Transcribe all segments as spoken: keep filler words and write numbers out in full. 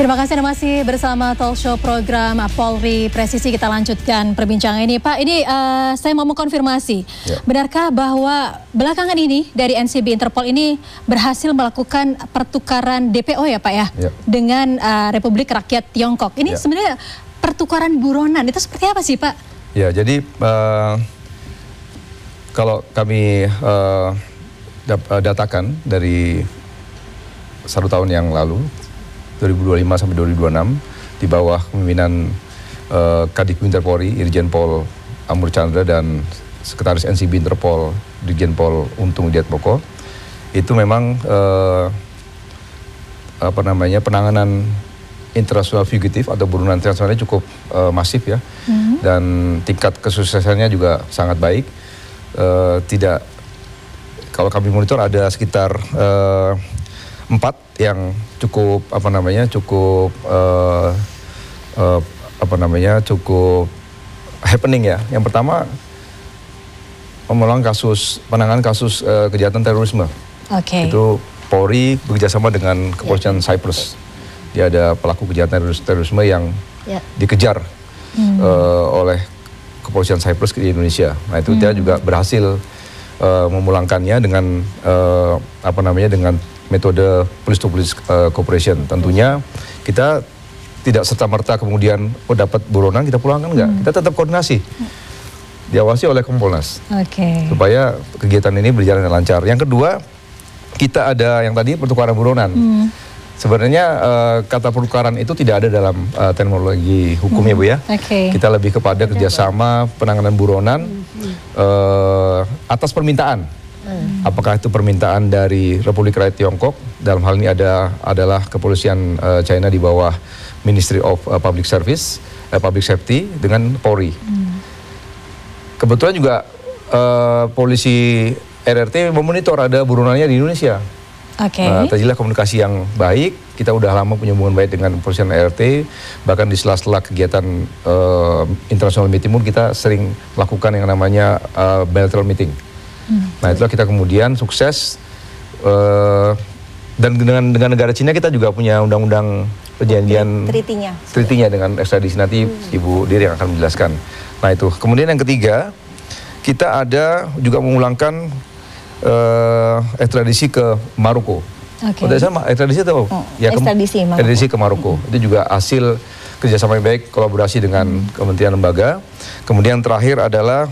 Terima kasih Anda masih bersama talk show program Polri Presisi. Kita lanjutkan perbincangan ini. Pak, ini uh, saya mau mengkonfirmasi. Ya. Benarkah bahwa belakangan ini dari N C B Interpol ini berhasil melakukan pertukaran D P O ya Pak ya? Ya. Dengan uh, Republik Rakyat Tiongkok. Ini ya. Sebenarnya pertukaran buronan itu seperti apa sih Pak? Ya, jadi uh, kalau kami uh, datakan dari satu tahun yang lalu, dua ribu dua puluh lima sampai dua ribu dua puluh enam, di bawah kepemimpinan uh, Kadif Interpolri, Irjen Pol Amur Chandra dan Sekretaris N C B Interpol, Dirjen Pol Untung Widiatmoko, itu memang uh, apa namanya penanganan internasional fugitif atau buronan internasionalnya cukup uh, masif ya, mm-hmm. dan tingkat kesuksesannya juga sangat baik. Uh, tidak, kalau kami monitor ada sekitar uh, empat yang cukup apa namanya cukup uh, uh, apa namanya cukup happening ya. Yang pertama, pemulang kasus penanganan kasus uh, kejahatan terorisme. Okay. Itu Polri bekerjasama dengan kepolisian yeah. Cyprus. Dia ada pelaku kejahatan terorisme yang yeah. dikejar hmm. uh, oleh kepolisian Cyprus di Indonesia. Nah itu hmm. dia juga berhasil uh, memulangkannya dengan uh, apa namanya dengan metode police to police uh, cooperation. Tentunya kita tidak serta-merta kemudian oh dapat buronan kita pulangkan, enggak. Hmm. Kita tetap koordinasi. Diawasi oleh Kompolnas. Okay. Supaya kegiatan ini berjalan dengan lancar. Yang kedua, kita ada yang tadi pertukaran buronan. Hmm. Sebenarnya uh, kata pertukaran itu tidak ada dalam uh, terminologi hukumnya, hmm. Bu ya. Okay. Kita lebih kepada kerjasama penanganan buronan uh, atas permintaan. Hmm. Apakah itu permintaan dari Republik Rakyat Tiongkok, dalam hal ini ada adalah kepolisian uh, China di bawah Ministry of uh, Public Service, uh, Public Safety dengan Polri. Hmm. Kebetulan juga uh, polisi R R T memonitor ada buronannya di Indonesia. Okay. Nah, terjadilah komunikasi yang baik. Kita udah lama punya hubungan baik dengan kepolisian R R T. Bahkan di sela-sela kegiatan uh, internasional meeting pun kita sering melakukan yang namanya uh, bilateral meeting. Hmm. Nah itulah kita kemudian sukses uh, dan dengan dengan negara Cina kita juga punya undang-undang perjanjian tritinya tritinya dengan ekstradisi. Nanti hmm. Ibu Diri yang akan menjelaskan. Nah itu. Kemudian yang ketiga, kita ada juga mengulangkan Uh, ekstradisi ke Maroko. Okay. Udah sama ekstradisi itu? Oh, ya, ke, ekstradisi, ekstradisi ke Maroko. Hmm. Itu juga hasil kerjasama yang baik, kolaborasi dengan hmm. kementerian lembaga. Kemudian terakhir adalah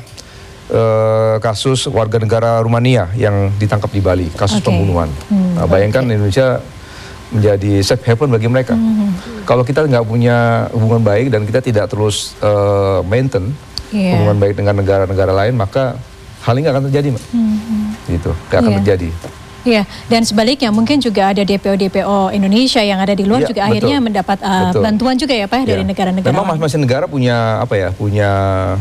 uh, kasus warga negara Rumania yang ditangkap di Bali, kasus okay. pembunuhan. Hmm. Nah, bayangkan okay. Indonesia menjadi safe haven bagi mereka. Hmm. Kalau kita nggak punya hubungan baik dan kita tidak terus uh, maintain yeah. hubungan baik dengan negara-negara lain, maka hal ini nggak akan terjadi, Mbak. Hmm. Gitu, nggak akan yeah. terjadi. Iya, dan sebaliknya mungkin juga ada D P O-D P O Indonesia yang ada di luar ya, juga betul. akhirnya mendapat uh, bantuan juga ya Pak ya. Dari negara-negara. Memang masing-masing negara punya apa ya, punya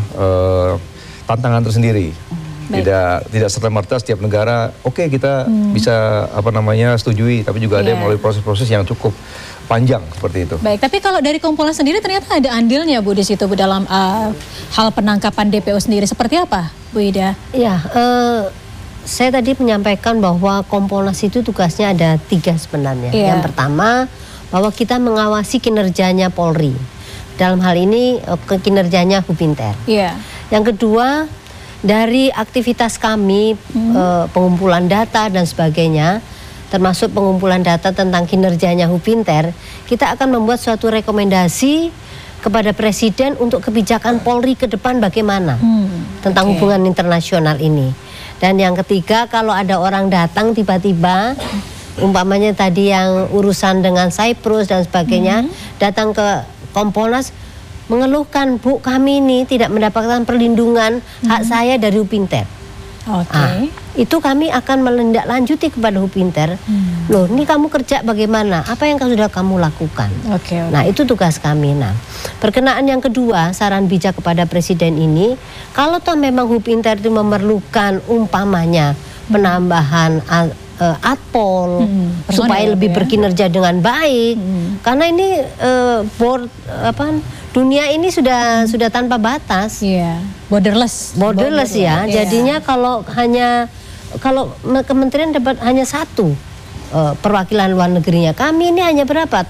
uh, tantangan tersendiri. Hmm. Tidak tidak serta-merta setiap negara, oke okay, kita hmm. bisa apa namanya setujui, tapi juga yeah. ada yang melalui proses-proses yang cukup panjang seperti itu. Baik, tapi kalau dari Kompolnas sendiri ternyata ada andilnya Bu di situ Bu dalam uh, hal penangkapan D P O sendiri. Seperti apa Bu Ida? Iya. Uh, Saya tadi menyampaikan bahwa Kompolnas itu tugasnya ada tiga sebenarnya. Yeah. Yang pertama, bahwa kita mengawasi kinerjanya Polri. Dalam hal ini kinerjanya Hubinter. Yeah. Yang kedua, dari aktivitas kami, hmm. eh, pengumpulan data dan sebagainya, termasuk pengumpulan data tentang kinerjanya Hubinter, kita akan membuat suatu rekomendasi kepada Presiden untuk kebijakan Polri ke depan bagaimana hmm. tentang okay. hubungan internasional ini. Dan yang ketiga, kalau ada orang datang tiba-tiba, umpamanya tadi yang urusan dengan Cyprus dan sebagainya, hmm. datang ke Kompolnas mengeluhkan, Bu kami ini tidak mendapatkan perlindungan hmm. hak saya dari Hubinter. Oke. Okay. Nah, itu kami akan menindaklanjuti kepada Hubinter. Hmm. Loh, ini kamu kerja bagaimana? Apa yang sudah kamu lakukan? Okay, okay. Nah, itu tugas kami. Nah, berkenaan yang kedua, saran bijak kepada Presiden ini, kalau toh memang Hubinter itu memerlukan umpamanya hmm. penambahan uh, Atpol hmm, supaya lebih ya. berkinerja dengan baik, hmm. karena ini uh, board apa? Dunia ini sudah hmm. sudah tanpa batas, yeah. borderless, borderless, borderless ya. Yeah. Jadinya kalau hanya kalau kementerian dapat hanya satu uh, perwakilan luar negerinya, kami ini hanya berapa Tom?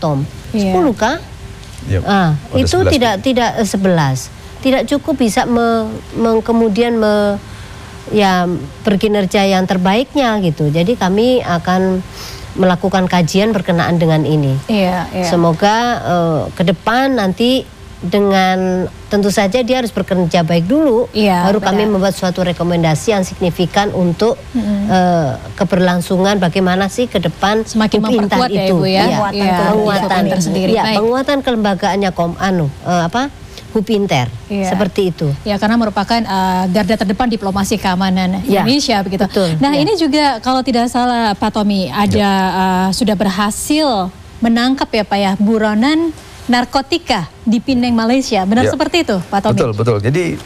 Iya. sepuluh kah? Yep. Ah, Ada itu sebelas. tidak tidak eh, sebelas. Tidak cukup bisa me, me- kemudian me, ya berkinerja yang terbaiknya gitu. Jadi kami akan melakukan kajian berkenaan dengan ini. Iya, iya. Semoga eh, ke depan nanti dengan tentu saja dia harus bekerja baik dulu, Iya, baru kami benar. membuat suatu rekomendasi yang signifikan untuk Mm-mm. eh, keberlangsungan bagaimana sih ke depan Semakin Hub Intar memperkuat ya, itu. Ibu ya. Iya, Penguatan penguatan, ke- penguatan, Hub Intar sendiri. iya, Baik. penguatan kelembagaannya kom anu eh, apa Hub Intar, Iya. seperti itu. Ya, karena merupakan uh, garda terdepan diplomasi keamanan Ya, Indonesia begitu. betul, Nah, ya. ini juga kalau tidak salah Pak Tommy ada uh, sudah berhasil menangkap ya Pak ya buronan narkotika di Penang, Malaysia. Benar Ya. seperti itu, Pak Tommy? Betul, betul. Jadi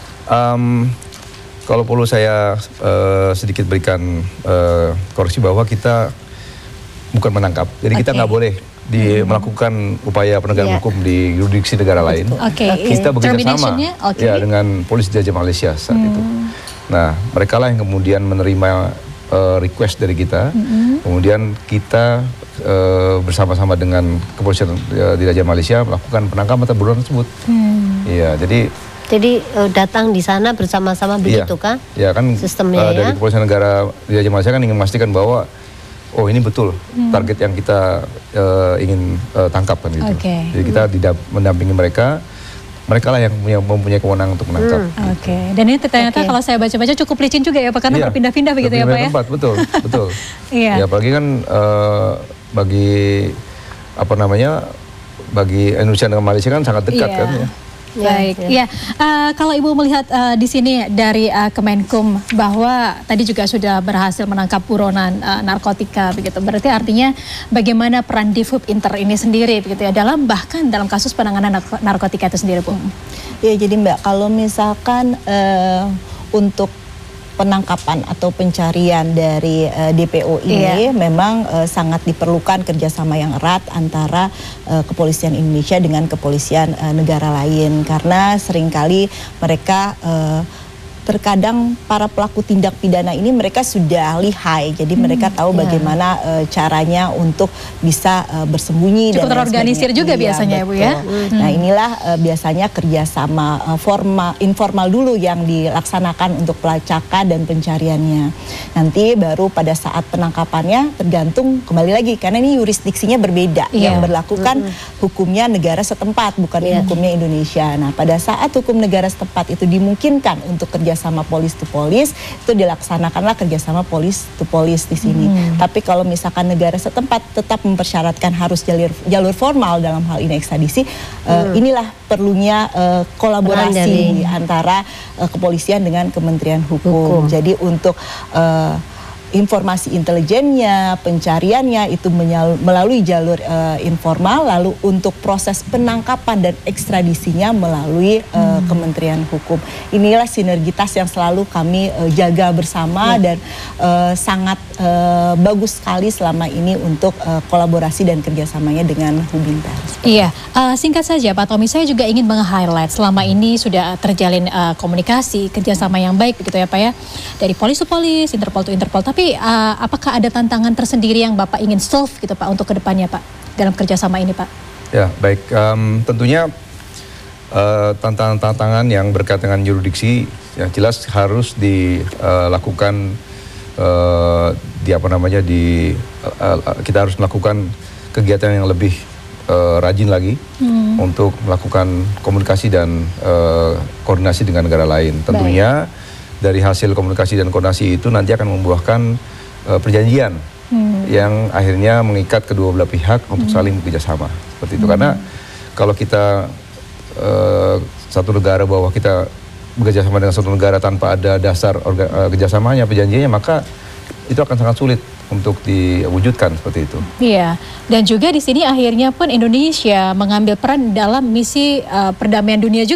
um, kalau perlu saya uh, sedikit berikan uh, koreksi bahwa kita bukan menangkap. Jadi kita Oke. nggak boleh di melakukan upaya penegakan Iya. hukum di yurisdiksi negara lain. Oke. Kita bekerja sama Terminationnya, oke. ya dengan polisi Raja Malaysia saat itu. Nah, mereka lah yang kemudian menerima uh, request dari kita. Kemudian kita uh, bersama-sama dengan kepolisian uh, di Raja Malaysia melakukan penangkapan terhadap buronan tersebut. Hmm. Iya, jadi Jadi eh, datang di sana bersama-sama begitu kan? ya kan Sistemnya uh, ya? dari kepolisian negara di Raja Malaysia kan ingin memastikan bahwa oh ini betul target yang kita uh, ingin uh, tangkap kan gitu. Oke. Jadi kita tidak mendampingi mereka, mereka lah yang punya, mempunyai kewenangan untuk menangkap. Oke. Dan ini ternyata Oke. kalau saya baca-baca cukup licin juga ya Pak, karena Iya, berpindah-pindah begitu ya Pak ya? berpindah tempat, betul, betul. Iya. Ya apalagi kan uh, bagi apa namanya bagi Indonesia dengan Malaysia kan sangat dekat Iya. kan ya. Baik, Ya, ya. Eh, kalau Ibu melihat eh, di sini dari eh, Kemenkum bahwa tadi juga sudah berhasil menangkap buronan eh, narkotika begitu. Berarti artinya bagaimana peran Hub Intar ini sendiri begitu ya dalam bahkan dalam kasus penanganan narko- narkotika itu sendiri, Bu. Ya, jadi Mbak, kalau misalkan eh, untuk penangkapan atau pencarian dari eh, D P O ini Iya. memang eh, sangat diperlukan kerjasama yang erat antara eh, kepolisian Indonesia dengan kepolisian eh, negara lain, karena seringkali mereka eh, terkadang para pelaku tindak pidana ini mereka sudah lihai, jadi mereka tahu iya. bagaimana eh, caranya untuk bisa eh, bersembunyi Cukup dan lain terorganisir sebagainya. juga Iya, biasanya ya, Bu, ya? betul. Nah, inilah uh, biasanya kerjasama uh, formal, informal dulu yang dilaksanakan untuk pelacakan dan pencariannya. Nanti baru pada saat penangkapannya tergantung kembali lagi, karena ini yurisdiksinya berbeda. Iya. Yang berlakukan hukumnya negara setempat, bukan Iya. hukumnya Indonesia. Nah, pada saat hukum negara setempat itu dimungkinkan untuk kerjasama polis to polis, itu dilaksanakanlah kerjasama polis to polis di sini. Tapi kalau misalkan negara setempat tetap mempersyaratkan harus jalur jalur formal dalam hal ini ekstradisi, eh, inilah perlunya eh, Peran kolaborasi dari- antara eh, kepolisian dengan Kementerian Hukum. Hukum. Jadi untuk eh, informasi intelijennya, pencariannya itu menyal- melalui jalur eh, informal, lalu untuk proses penangkapan dan ekstradisinya melalui eh, Kementerian Hukum. Inilah sinergitas yang selalu kami eh, jaga bersama dan eh, sangat eh, bagus sekali selama ini untuk eh, kolaborasi dan kerjasamanya dengan Hub Intar. Iya, eh, singkat saja Pak Tommy, saya juga ingin meng-highlight selama ini sudah terjalin eh, komunikasi, kerjasama yang baik begitu ya Pak ya, dari polis to polis, Interpol to Interpol, tapi eh, apakah ada tantangan tersendiri yang Bapak ingin solve gitu Pak untuk kedepannya Pak, dalam kerjasama ini Pak? Ya baik, Em, tentunya eh, tantangan-tantangan yang berkaitan dengan yurisdiksi ya jelas harus dilakukan eh, di apa namanya di eh, eh, kita harus melakukan kegiatan yang lebih eh, rajin lagi untuk melakukan komunikasi dan eh, koordinasi dengan negara lain. Tentunya dari hasil komunikasi dan koordinasi itu nanti akan membuahkan eh, perjanjian yang akhirnya mengikat kedua belah pihak untuk saling bekerjasama seperti itu. Karena kalau kita eh, satu negara bahwa kita bekerjasama dengan satu negara tanpa ada dasar orga, eh, kerjasamanya, perjanjiannya, maka itu akan sangat sulit untuk diwujudkan seperti itu. Iya, dan juga di sini akhirnya pun Indonesia mengambil peran dalam misi eh, perdamaian dunia juga.